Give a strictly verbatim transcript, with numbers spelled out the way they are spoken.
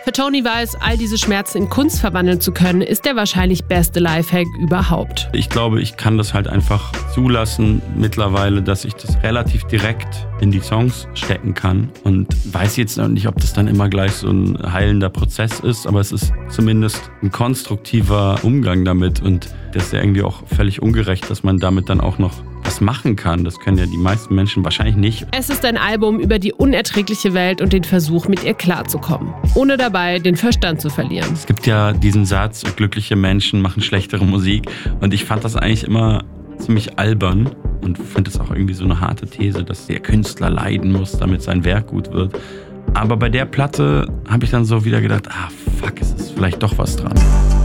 Für Tony weiß, all diese Schmerzen in Kunst verwandeln zu können, ist der wahrscheinlich beste Lifehack überhaupt. Ich glaube, ich kann das halt einfach zulassen mittlerweile, dass ich das relativ direkt in die Songs stecken kann und weiß jetzt noch nicht, ob das dann immer gleich so ein heilender Prozess ist, aber es ist zumindest ein konstruktiver Umgang damit und das ist ja irgendwie auch völlig ungerecht, dass man damit dann auch noch was machen kann. Das können ja die meisten Menschen wahrscheinlich nicht. Es ist ein Album über die unerträgliche Welt und den Versuch, mit ihr klarzukommen, ohne dabei den Verstand zu verlieren. Es gibt ja diesen Satz, glückliche Menschen machen schlechtere Musik und ich fand das eigentlich immer ziemlich albern und finde es auch irgendwie so eine harte These, dass der Künstler leiden muss, damit sein Werk gut wird. Aber bei der Platte habe ich dann so wieder gedacht, ah fuck, es ist vielleicht doch was dran.